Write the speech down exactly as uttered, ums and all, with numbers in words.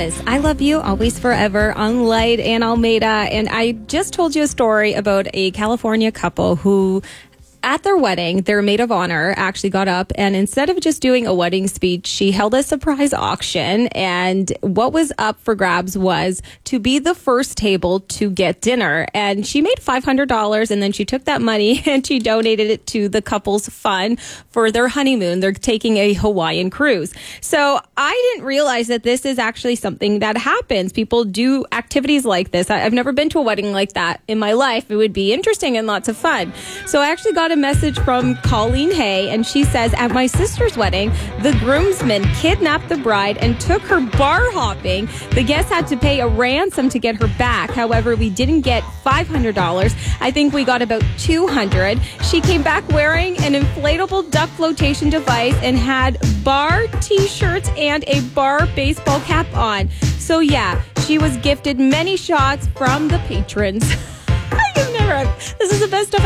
was I Love You, Always Forever on Light and Almeida. And I just told you a story about a California couple who, at their wedding, their maid of honor actually got up and instead of just doing a wedding speech, she held a surprise auction. And what was up for grabs was to be the first table to get dinner. And she made five hundred dollars and then she took that money and she donated it to the couple's fund for their honeymoon. They're taking a Hawaiian cruise. So I didn't realize that this is actually something that happens. People do activities like this. I've never been to a wedding like that in my life. It would be interesting and lots of fun. So I actually got a message from Colleen Hay, and she says, at my sister's wedding, the groomsmen kidnapped the bride and took her bar hopping. The guests had to pay a ransom to get her back. However, we didn't get five hundred dollars. I think we got about two hundred dollars. She came back wearing an inflatable duck flotation device and had bar t-shirts and a bar baseball cap on. So yeah, she was gifted many shots from the patrons. I've never, this is the best stuff